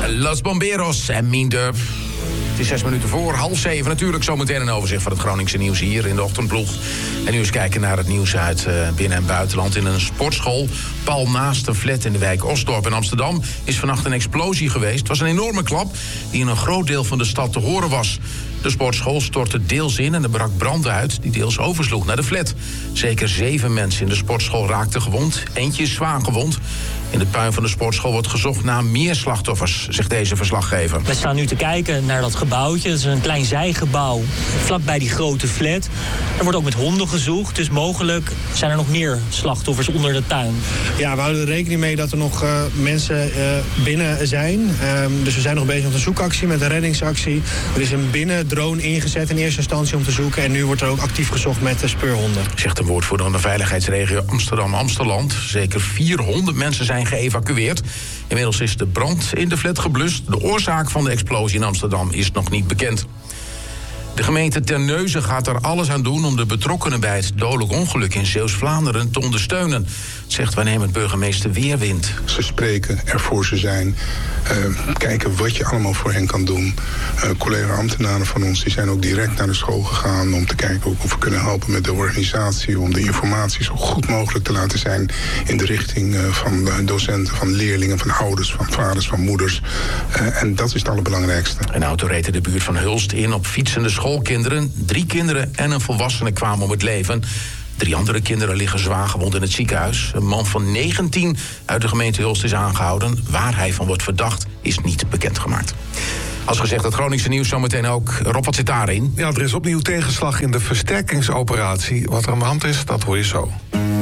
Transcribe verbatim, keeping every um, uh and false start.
Los Bomberos en Minder. Het is zes minuten voor, half zeven. Natuurlijk zometeen een overzicht van het Groningse nieuws hier in de ochtendploeg. En nu eens kijken naar het nieuws uit uh, binnen- en buitenland. In een sportschool, pal naast een flat in de wijk Osdorp in Amsterdam, is vannacht een explosie geweest. Het was een enorme klap die in een groot deel van de stad te horen was. De sportschool stortte deels in en er brak brand uit die deels oversloeg naar de flat. Zeker zeven mensen in de sportschool raakten gewond. Eentje is zwaar gewond. In het puin van de sportschool wordt gezocht naar meer slachtoffers, zegt deze verslaggever. We staan nu te kijken naar dat gebouwtje. Het is een klein zijgebouw vlakbij die grote flat. Er wordt ook met honden gezocht, dus mogelijk zijn er nog meer slachtoffers onder de tuin. Ja, we houden er rekening mee dat er nog uh, mensen uh, binnen zijn. Um, dus we zijn nog bezig met een zoekactie, met een reddingsactie. Er is een binnendrone ingezet in eerste instantie om te zoeken. En nu wordt er ook actief gezocht met de speurhonden. Zegt een woordvoerder van de veiligheidsregio Amsterdam-Amsteland. Zeker vierhonderd mensen zijn geëvacueerd. Inmiddels is de brand in de flat geblust. De oorzaak van de explosie in Amsterdam is nog niet bekend. De gemeente Terneuzen gaat er alles aan doen om de betrokkenen bij het dodelijk ongeluk in Zeeuws-Vlaanderen te ondersteunen, zegt waarnemend burgemeester Weerwind. Ze spreken, er voor ze zijn, uh, kijken wat je allemaal voor hen kan doen. Uh, collega-ambtenaren van ons die zijn ook direct naar de school gegaan om te kijken of we kunnen helpen met de organisatie, om de informatie zo goed mogelijk te laten zijn in de richting uh, van docenten, van leerlingen, van ouders, van vaders, van moeders. Uh, en dat is het allerbelangrijkste. Een auto reed in de buurt van Hulst in op fietsende schoolkinderen. Drie kinderen en een volwassene kwamen om het leven. Drie andere kinderen liggen zwaar gewond in het ziekenhuis. Een man van negentien uit de gemeente Hulst is aangehouden. Waar hij van wordt verdacht is niet bekendgemaakt. Als gezegd, het Groningse nieuws zometeen ook. Rob, wat zit daarin? Ja, er is opnieuw tegenslag in de versterkingsoperatie. Wat er aan de hand is, dat hoor je zo.